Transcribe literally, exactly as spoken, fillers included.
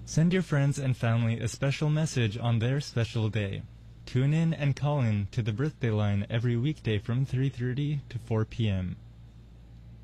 Send your friends and family a special message on their special day. Tune in and call in to the birthday line every weekday from three thirty to four p m